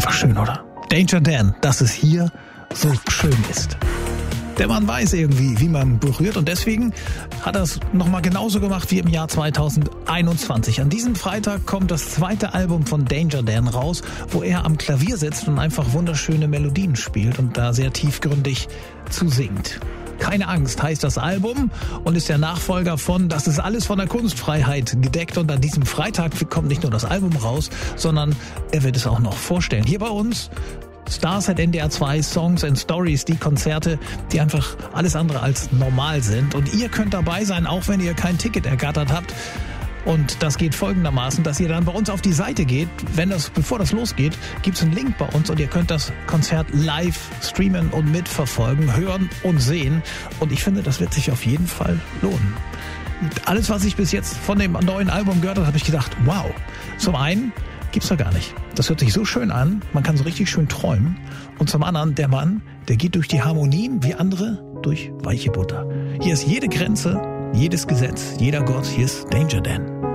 Einfach schön, oder? Danger Dan, dass es hier so schön ist. Der Mann weiß irgendwie, wie man berührt und deswegen hat er es nochmal genauso gemacht wie im Jahr 2021. An diesem Freitag kommt das zweite Album von Danger Dan raus, wo er am Klavier sitzt und einfach wunderschöne Melodien spielt und da sehr tiefgründig zu singt. Keine Angst heißt das Album und ist der Nachfolger von Das ist alles von der Kunstfreiheit gedeckt und an diesem Freitag kommt nicht nur das Album raus, sondern er wird es auch noch vorstellen. Hier bei uns Stars at NDR 2, Songs and Stories, die Konzerte, die einfach alles andere als normal sind. Und ihr könnt dabei sein, auch wenn ihr kein Ticket ergattert habt. Und das geht folgendermaßen, dass ihr dann bei uns auf die Seite geht. Bevor das losgeht, gibt's einen Link bei uns und ihr könnt das Konzert live streamen und mitverfolgen, hören und sehen. Und ich finde, das wird sich auf jeden Fall lohnen. Alles, was ich bis jetzt von dem neuen Album gehört habe, habe ich gedacht, wow. Zum einen gibt's doch gar nicht. Das hört sich so schön an, man kann so richtig schön träumen. Und zum anderen, der Mann, der geht durch die Harmonien wie andere durch weiche Butter. Hier ist jede Grenze, jedes Gesetz, jeder Gott, hier ist Danger Dan.